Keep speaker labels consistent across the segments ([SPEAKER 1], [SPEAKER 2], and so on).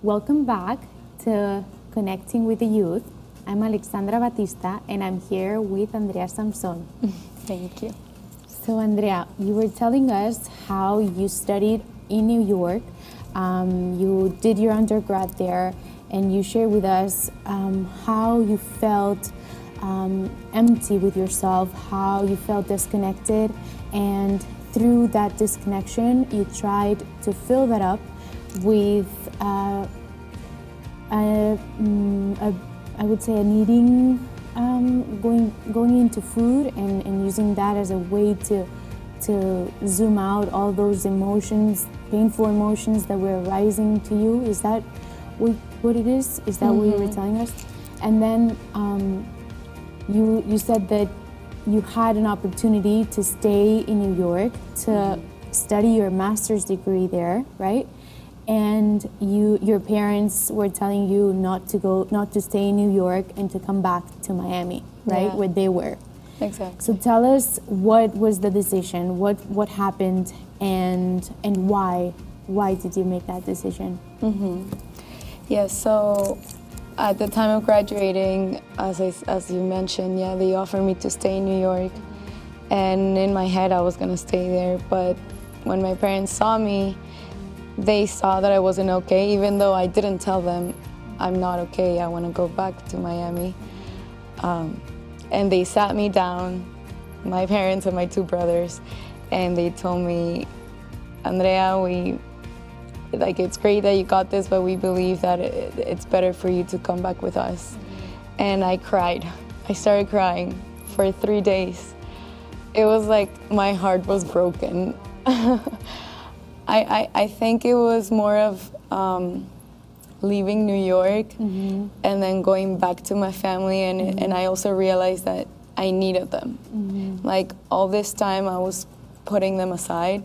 [SPEAKER 1] Welcome back to Connecting with the Youth. I'm Alexandra Batista and I'm here with Andrea Samson.
[SPEAKER 2] Thank you.
[SPEAKER 1] So Andrea, you were telling us how you studied in New York. You did your undergrad there and you shared with us how you felt empty with yourself, how you felt disconnected, and through that disconnection you tried to fill that up with I would say an eating, going into food and using that as a way to zoom out all those emotions, painful emotions that were arising to you. Is that what it is? Is that what you were telling us? And then you said that you had an opportunity to stay in New York to study your master's degree there, right? And your parents were telling you not to stay in New York and to come back to Miami, right?
[SPEAKER 2] Yeah.
[SPEAKER 1] Where they were.
[SPEAKER 2] Exactly.
[SPEAKER 1] So tell us, what was the decision? What happened, and why did you make that decision?
[SPEAKER 2] Yeah, so at the time of graduating, as you mentioned, yeah, they offered me to stay in New York, and in my head I was gonna stay there. But when my parents saw me, they saw that I wasn't okay, even though I didn't tell them I'm not okay, I want to go back to Miami. And they sat me down, my parents and my two brothers, and they told me, Andrea, it's great that you got this, but we believe that it's better for you to come back with us. And I cried. I started crying for 3 days. It was like my heart was broken. I think it was more of leaving New York and then going back to my family, and I also realized that I needed them. Like all this time I was putting them aside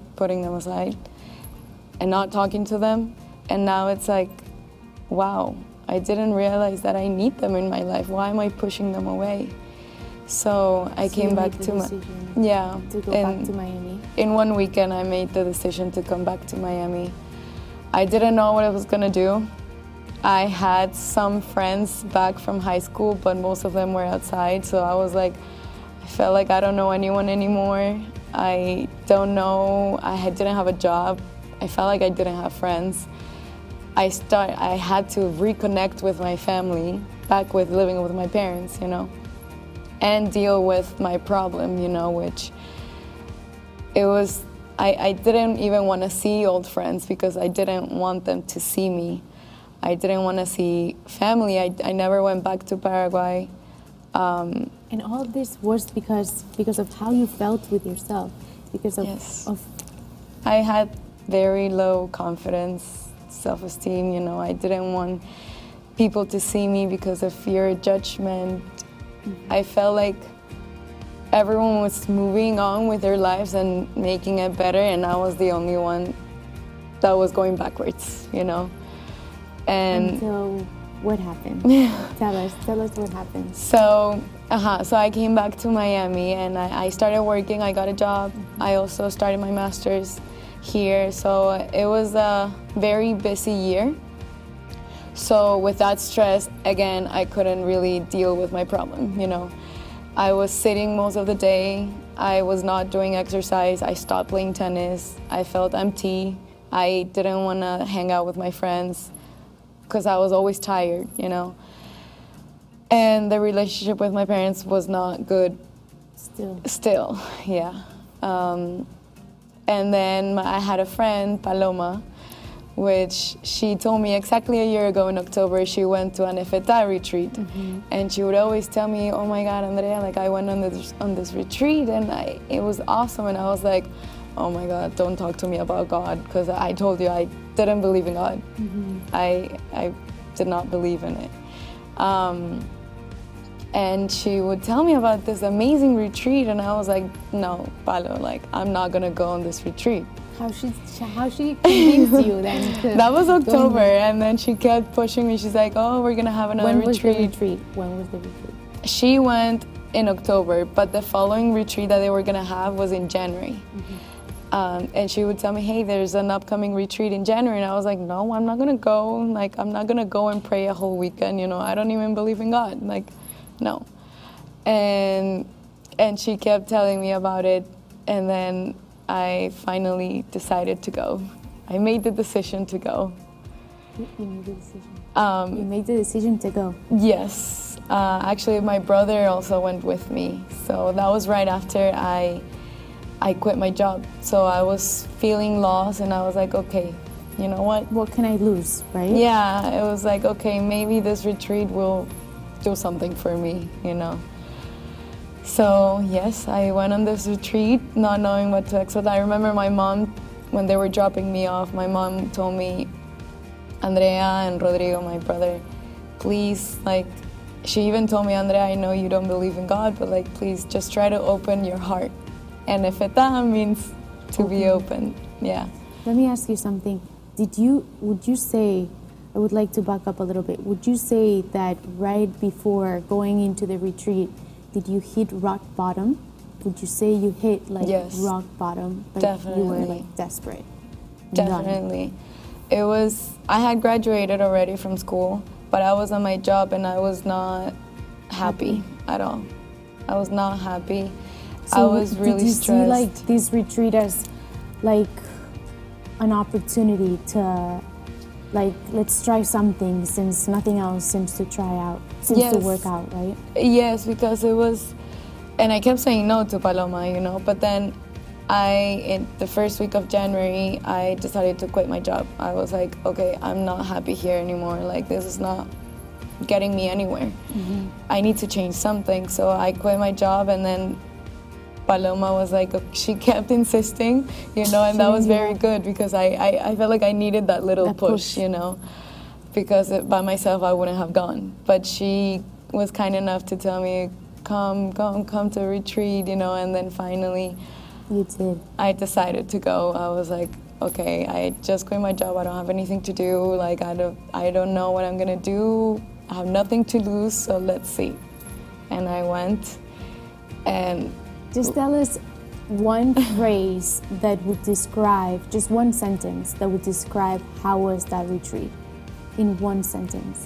[SPEAKER 2] and not talking to them, and now it's like, wow, I didn't realize that I need them in my life. Why am I pushing them away? So I came back to
[SPEAKER 1] to go back to Miami.
[SPEAKER 2] In 1 weekend, I made the decision to come back to Miami. I didn't know what I was gonna do. I had some friends back from high school, but most of them were outside. So I was like, I felt like I don't know anyone anymore. I don't know, didn't have a job. I felt like I didn't have friends. I had to reconnect with my family, back with living with my parents, you know, and deal with my problem, you know, which it was, I didn't even want to see old friends because I didn't want them to see me. I didn't want to see family. I never went back to Paraguay.
[SPEAKER 1] And all of this was because of how you felt with yourself, because of,
[SPEAKER 2] yes. I had very low confidence, self-esteem, you know. I didn't want people to see me because of fear of judgment. I felt like everyone was moving on with their lives and making it better, and I was the only one that was going backwards, you know. And
[SPEAKER 1] so what happened? Tell us what happened.
[SPEAKER 2] So I came back to Miami and I started working. I got a job. I also started my master's here. So it was a very busy year. So with that stress, again, I couldn't really deal with my problem, you know. I was sitting most of the day. I was not doing exercise. I stopped playing tennis. I felt empty. I didn't want to hang out with my friends because I was always tired, you know. And the relationship with my parents was not good. Still, yeah. And then I had a friend, Paloma, which she told me exactly a year ago in October, she went to an Efetá retreat. And she would always tell me, oh my God, Andrea, like I went on this retreat and it was awesome. And I was like, oh my God, don't talk to me about God, because I told you I didn't believe in God. I did not believe in it. And she would tell me about this amazing retreat, and I was like, no, Palo, like I'm not gonna go on this retreat.
[SPEAKER 1] How she convinced you then?
[SPEAKER 2] That was October, and then she kept pushing me. She's like, oh, we're gonna have another retreat.
[SPEAKER 1] When was the retreat?
[SPEAKER 2] She went in October, but the following retreat that they were gonna have was in January. And she would tell me, hey, there's an upcoming retreat in January. And I was like, no, I'm not going to go. Like, I'm not going to go and pray a whole weekend. You know, I don't even believe in God. Like, no. And she kept telling me about it. And then I finally decided to go. I made the decision to go.
[SPEAKER 1] You made the decision. You made the decision to go.
[SPEAKER 2] Yes. Actually, my brother also went with me. So that was right after I quit my job. So I was feeling lost, and I was like, okay, you know what?
[SPEAKER 1] What can I lose, right?
[SPEAKER 2] Yeah, it was like, okay, maybe this retreat will do something for me, you know. So yes, I went on this retreat, not knowing what to expect. I remember my mom, when they were dropping me off, my mom told me, Andrea and Rodrigo, my brother, please, like, she even told me, Andrea, I know you don't believe in God, but like, please just try to open your heart. And if it means to be open, yeah.
[SPEAKER 1] Let me ask you something. Would you say, I would like to back up a little bit, would you say that right before going into the retreat, did you hit rock bottom? Would you say you hit like rock bottom? Like
[SPEAKER 2] definitely.
[SPEAKER 1] You were like desperate?
[SPEAKER 2] Definitely. It was, I had graduated already from school, but I was on my job and I was not happy at all. I was not happy.
[SPEAKER 1] So
[SPEAKER 2] I was really
[SPEAKER 1] did you
[SPEAKER 2] stressed.
[SPEAKER 1] see like this retreat as like an opportunity to like, let's try something since nothing else seems to work out, right?
[SPEAKER 2] Yes, because it was, and I kept saying no to Paloma, you know, but then in the first week of January, I decided to quit my job. I was like, okay, I'm not happy here anymore. Like, this is not getting me anywhere. I need to change something. So I quit my job, and then Paloma was like, she kept insisting, you know, and that was very good because I felt like I needed that little push, you know, because by myself I wouldn't have gone. But she was kind enough to tell me, come to retreat, you know, and then finally
[SPEAKER 1] you did.
[SPEAKER 2] I decided to go. I was like, okay, I just quit my job. I don't have anything to do. Like, I don't know what I'm gonna do. I have nothing to lose, so let's see. And I went, and
[SPEAKER 1] just tell us one phrase that would describe, just one sentence that would describe how was that retreat in one sentence.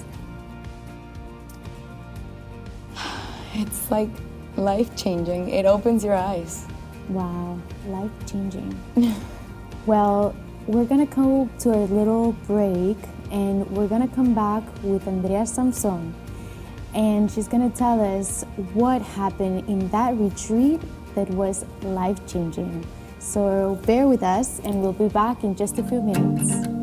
[SPEAKER 2] It's like life-changing. It opens your eyes.
[SPEAKER 1] Wow, life-changing. Well, we're gonna go to a little break and we're gonna come back with Andrea Samson. And she's gonna tell us what happened in that retreat that was life-changing. So bear with us and we'll be back in just a few minutes.